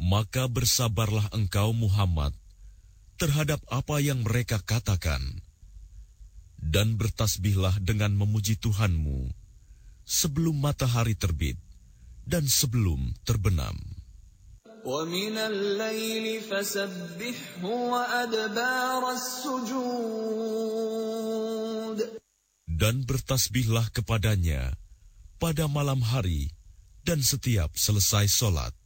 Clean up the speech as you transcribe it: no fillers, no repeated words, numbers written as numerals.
Maka bersabarlah engkau Muhammad terhadap apa yang mereka katakan, dan bertasbihlah dengan memuji Tuhanmu sebelum matahari terbit dan sebelum terbenam. وَمِنَ اللَّيْلِ فَسَبِّحْهُ وَأَدْبَارَ السُّجُودِ. Dan bertasbihlah kepadanya pada malam hari dan setiap selesai solat.